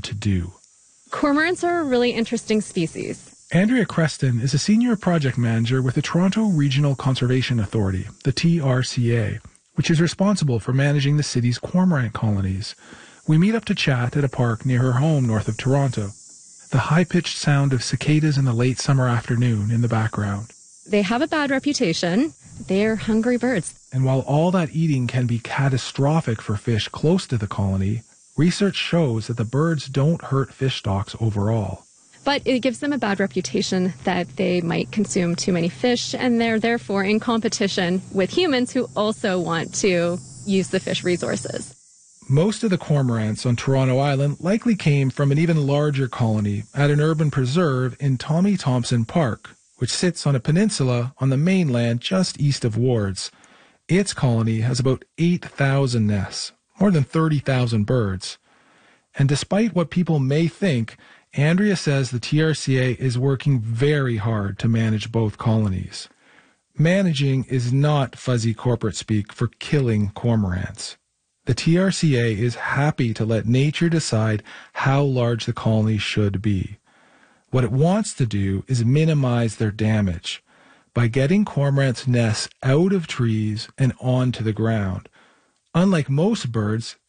to do. Cormorants are a really interesting species. Andrea Creston is a senior project manager with the Toronto Regional Conservation Authority, the TRCA, which is responsible for managing the city's cormorant colonies. We meet up to chat at a park near her home north of Toronto. The high-pitched sound of cicadas in the late summer afternoon in the background. They have a bad reputation. They're hungry birds. And while all that eating can be catastrophic for fish close to the colony, research shows that the birds don't hurt fish stocks overall. But it gives them a bad reputation that they might consume too many fish, and they're therefore in competition with humans who also want to use the fish resources. Most of the cormorants on Toronto Island likely came from an even larger colony at an urban preserve in Tommy Thompson Park, which sits on a peninsula on the mainland just east of Wards. Its colony has about 8,000 nests, more than 30,000 birds. And despite what people may think, Andrea says the TRCA is working very hard to manage both colonies. Managing is not fuzzy corporate speak for killing cormorants. The TRCA is happy to let nature decide how large the colony should be. What it wants to do is minimize their damage by getting cormorants' nests out of trees and onto the ground. Unlike most birds,